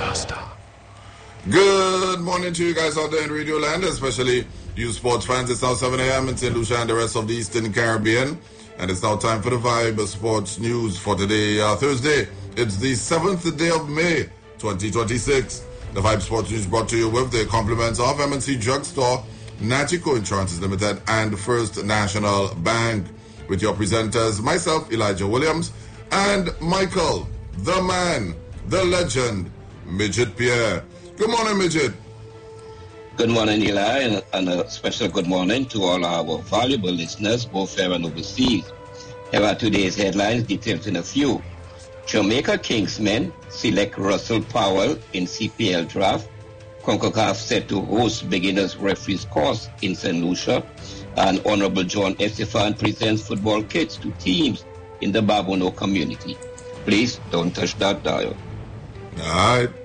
Good morning to you guys out there in Radio Land, especially you sports fans. It's now 7 a.m. in St. Lucia and the rest of the Eastern Caribbean. And it's now time for the Vibe Sports News for today, Thursday. It's the 7th day of May, 2026. The Vibe Sports News brought to you with the compliments of MNC Drugstore, Nachico Insurances Limited, and First National Bank. With your presenters, myself, Elijah Williams, and Michael, the man, the legend, Midget Pierre. Good morning, Midget. Good morning, Eli, and a special good morning to all our valuable listeners, both here and overseas. Here are today's headlines, details in a few. Jamaica Kingsmen select Russell Powell in CPL draft. CONCACAF set to host beginners referees course in St. Lucia. And Honorable John Estefan presents football kits to teams in the Babono community. Please don't touch that dial. All right.